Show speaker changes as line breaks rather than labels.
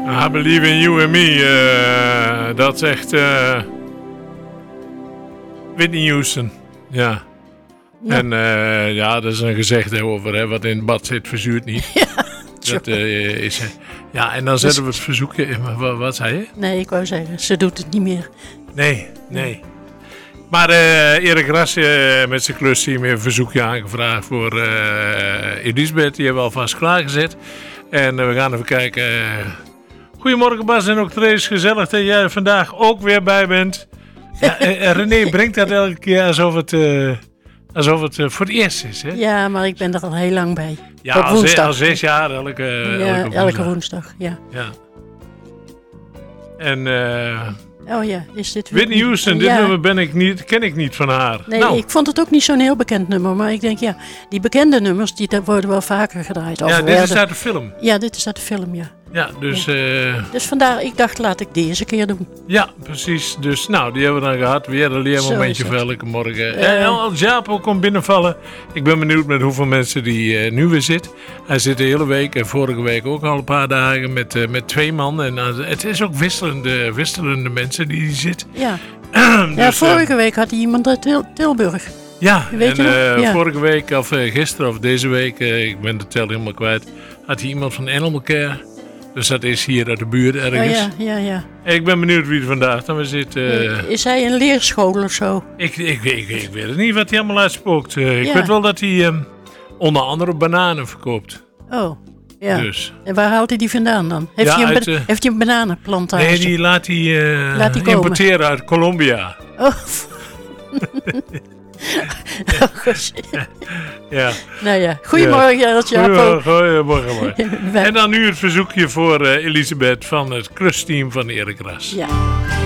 I believe in you and me. Dat zegt Whitney Houston. Ja.
Ja.
En ja, dat is een gezegde over hè, wat in het bad zit, verzuurt niet.
Ja,
Dat is... ja, en dan zetten we het verzoekje in. Wat zei je?
Nee, ik wou zeggen, ze doet het niet meer.
Nee. Maar Erik Ras met zijn klusteam heeft een verzoekje aangevraagd voor Elisabeth. Die hebben we alvast klaargezet. En we gaan even kijken. Goedemorgen Bas en ook Trace. Gezellig dat jij er vandaag ook weer bij bent. Ja, René brengt dat elke keer alsof het voor het eerst is. Hè?
Ja, maar ik ben er al heel lang bij.
Ja,
Op woensdag.
al 6 jaar elke
woensdag. Ja.
En
Oh ja, is dit
Whitney Houston, dit nummer ken ik niet van haar.
Nee,
nou.
ik vond het ook niet zo'n heel bekend nummer. Maar ik denk, ja, die bekende nummers, die worden wel vaker gedraaid.
Ja, dit is uit de film.
Ja, dit is uit de film, ja.
Ja, dus...
Dus vandaar, ik dacht, laat ik die eens een keer doen.
Ja, precies. Dus nou, die hebben we dan gehad. Weer een leermomentje voor elke morgen. El Japo komt binnenvallen. Ik ben benieuwd met hoeveel mensen die nu weer zit. Hij zit de hele week en vorige week ook al een paar dagen met 2 man. En het is ook wisselende mensen die zit.
Ja,
Dus,
vorige week had hij iemand uit Tilburg.
Ja,
Weet je nog? Ja.
Vorige week of gisteren of deze week, ik ben de tel helemaal kwijt, had hij iemand van Animal Care. Dus dat is hier uit de buurt ergens.
Oh, ja.
Ik ben benieuwd wie er vandaag dan weer zit.
Is hij een leerschool of zo?
Ik weet het niet wat hij allemaal uitspookt. Ik weet wel dat hij onder andere bananen verkoopt.
Oh, ja.
Dus.
En waar haalt hij die vandaan dan? Heeft hij een bananenplantage?
Nee, die laat hij importeren uit Colombia.
Oh.
Ja.
Nou ja, goedemorgen Japo.
Goedemorgen. En dan nu het verzoekje voor Elisabeth van het klusteam van Erik Ras.
Ja.